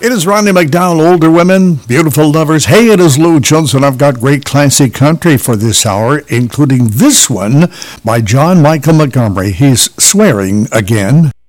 It is Rodney McDowell, Older Women, Beautiful Lovers. Hey, it is Lou Johnson. I've got great classic country for this hour, including this one by John Michael Montgomery. He's Swearing Again.